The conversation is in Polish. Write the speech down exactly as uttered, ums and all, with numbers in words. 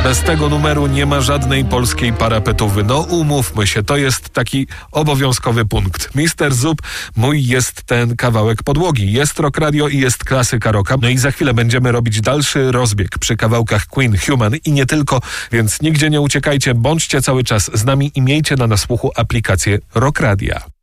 Bez tego numeru nie ma żadnej polskiej parapetowy. No umówmy się, to jest taki obowiązkowy punkt. mister Zub, mój jest ten kawałek podłogi. Jest Rock Radio i jest klasyka rocka. No i za chwilę będziemy robić dalszy rozbieg przy kawałkach Queen, Human i nie tylko, więc nigdzie nie uciekajcie, bądźcie cały czas z nami i miejcie na nasłuchu aplikację Rock Radia.